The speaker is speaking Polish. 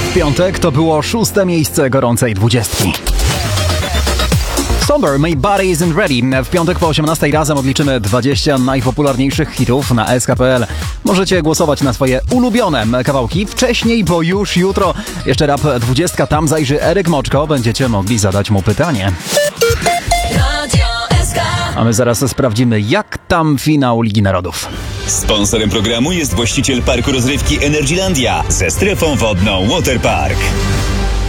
W piątek to było 6. miejsce gorącej 20. Somber, My Body Isn't Ready. W piątek po 18 razem odliczymy 20 najpopularniejszych hitów na SK.pl. Możecie głosować na swoje ulubione kawałki wcześniej, bo już jutro jeszcze rap 20, tam zajrzy Eryk Moczko. Będziecie mogli zadać mu pytanie. A my zaraz sprawdzimy, jak tam finał Ligi Narodów. Sponsorem programu jest właściciel parku rozrywki Energylandia ze strefą wodną Waterpark.